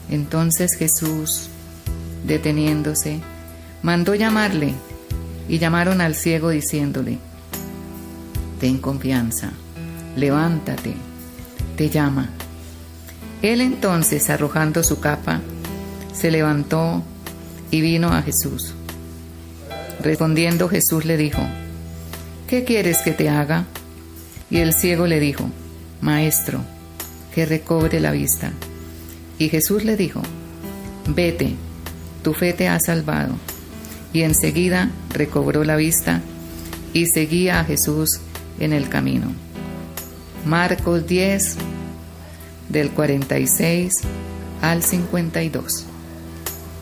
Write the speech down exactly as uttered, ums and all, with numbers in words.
Entonces Jesús, deteniéndose, mandó llamarle, y llamaron al ciego diciéndole: ten confianza, levántate, te llama. Él entonces, arrojando su capa, se levantó y vino a Jesús. Respondiendo Jesús le dijo: ¿qué quieres que te haga? Y el ciego le dijo: Maestro, que recobre la vista. Y Jesús le dijo: vete, tu fe te ha salvado. Y enseguida recobró la vista y seguía a Jesús en el camino. Marcos diez, del cuarenta y seis al cincuenta y dos.